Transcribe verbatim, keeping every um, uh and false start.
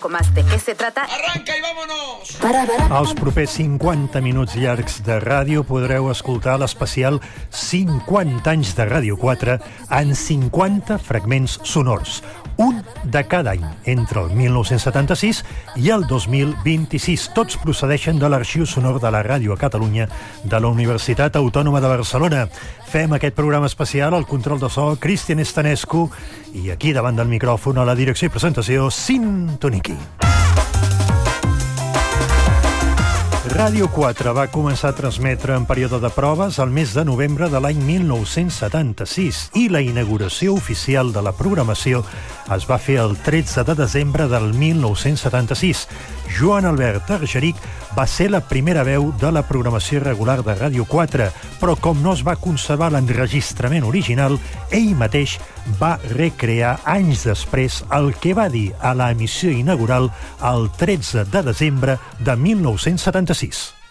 poco más de qué se trata... Arranca i vámonos! Als propers cinquanta minuts llargs de ràdio podreu escoltar l'especial cinquanta anys de Ràdio quatre en cinquanta fragments sonors, un de cada any, entre el mil nou-cents setanta-sis i el dos mil vint-i-sis. Tots procedeixen de l'Arxiu Sonor de la Ràdio a Catalunya de la Universitat Autònoma de Barcelona. Fem aquest programa especial al control de so Cristian Estanescu i aquí davant del micròfon a la direcció i presentació Sintoniki. Ràdio quatre va començar a transmetre en període de proves el mes de novembre de l'any mil nou-cents setanta-sis i la inauguració oficial de la programació es va fer el tretze de desembre del mil nou-cents setanta-sis. Joan Albert Argerich va ser la primera veu de la programació regular de Ràdio quatre, però com no es va conservar l'enregistrament original, ell mateix va recrear anys després el que va dir a l'emissió inaugural el tretze de desembre de mil nou-cents setanta-sis.